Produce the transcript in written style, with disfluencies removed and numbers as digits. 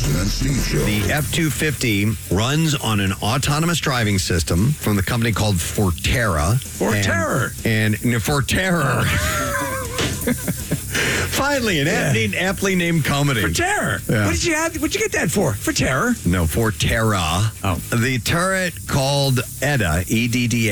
Jason and Steve Show. The F-250 runs on an autonomous driving system from the company called Forterra. And Forterra. Finally, an aptly named comedy. For terror. Yeah. What did you have? What'd you get that for? For terror? No, Forterra. Oh. The turret called EDDA, EDDA.